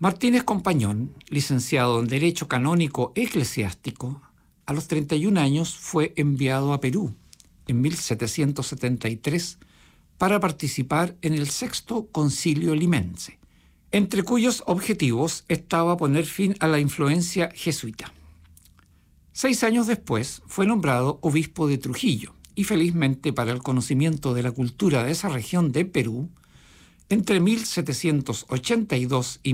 Martínez Compañón, licenciado en Derecho Canónico Eclesiástico, a los 31 años fue enviado a Perú en 1773 para participar en el Sexto Concilio Limense, entre cuyos objetivos estaba poner fin a la influencia jesuita. 6 años después fue nombrado obispo de Trujillo y felizmente para el conocimiento de la cultura de esa región de Perú, entre 1782 y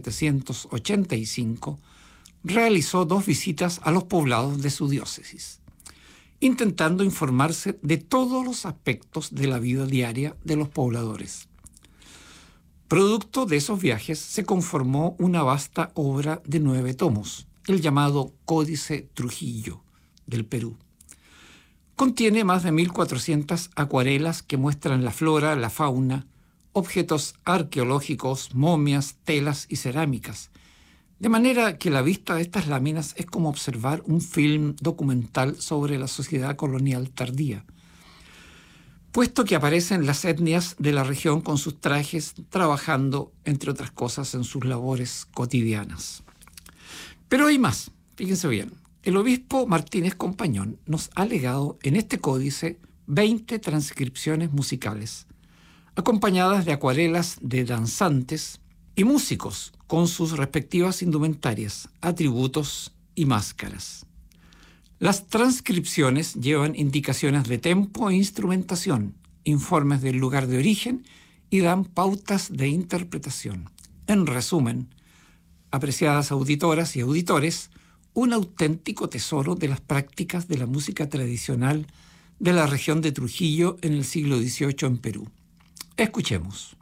1785 realizó 2 visitas a los poblados de su diócesis, intentando informarse de todos los aspectos de la vida diaria de los pobladores. Producto de esos viajes se conformó una vasta obra de 9 tomos, el llamado Códice Trujillo del Perú. Contiene más de 1.400 acuarelas que muestran la flora, la fauna, objetos arqueológicos, momias, telas y cerámicas, de manera que la vista de estas láminas es como observar un film documental sobre la sociedad colonial tardía, puesto que aparecen las etnias de la región con sus trajes, trabajando, entre otras cosas, en sus labores cotidianas. Pero hay más, fíjense bien. El obispo Martínez Compañón nos ha legado en este códice 20 transcripciones musicales, acompañadas de acuarelas de danzantes y músicos con sus respectivas indumentarias, atributos y máscaras. Las transcripciones llevan indicaciones de tempo e instrumentación, informes del lugar de origen y dan pautas de interpretación. En resumen, apreciadas auditoras y auditores, un auténtico tesoro de las prácticas de la música tradicional de la región de Trujillo en el siglo XVIII en Perú. Escuchemos.